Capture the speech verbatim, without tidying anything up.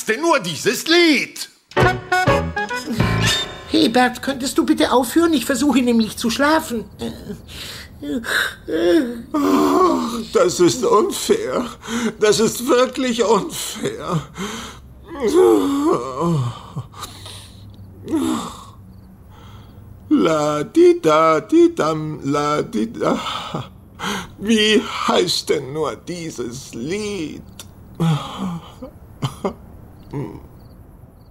denn nur dieses Lied? Hebert, könntest du bitte aufhören? Ich versuche nämlich zu schlafen. Ach, das ist unfair. Das ist wirklich unfair. La di da di dam la di da. Wie heißt denn nur dieses Lied?